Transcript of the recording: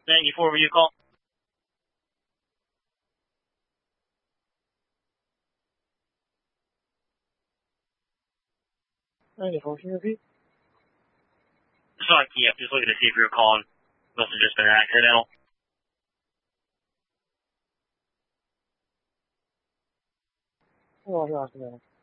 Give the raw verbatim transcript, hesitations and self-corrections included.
ninety-four, were you call? ninety-four, can you repeat? Sorry, yeah, just looking to see if you were calling. Must have just been accidental. Oh, you're accidental.